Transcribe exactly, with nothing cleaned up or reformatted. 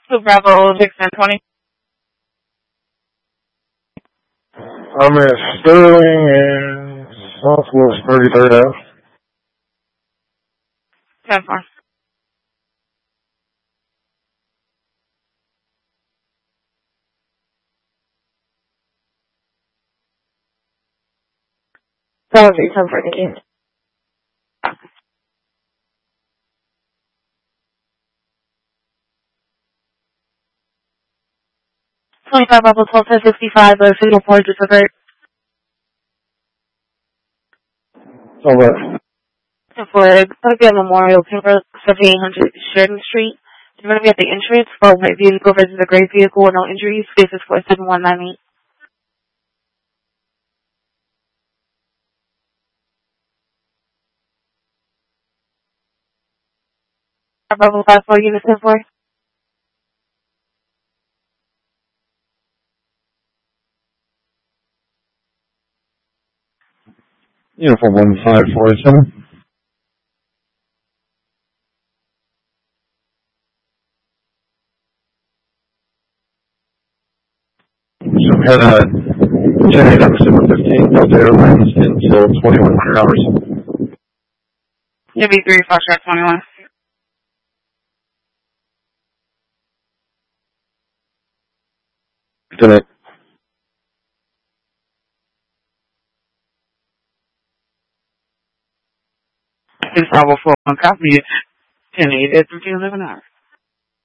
Two Bravo six and twenty. I'm at Sterling and Southwest thirty-third Ave. ten four. That would be ten four, thank you. twenty-five Bravo twelve ten sixty-five, the signal point disappeared. All right. For it's going to be at Memorial Timber, seventy-eight hundred Sheridan Street. You're going to be at the entrance for a white vehicle versus a gray vehicle with no injuries. Space is four seven one nine eight. Bravo five four units ten four. Uniform one five four seven. So head uh, ten eight on December fifteenth, Delta Airlines until twenty-one hundred hours. You'll be three Foxtrot twenty-one. Good night. Six Bravo four one copy. ten eight at thirteen eleven hours.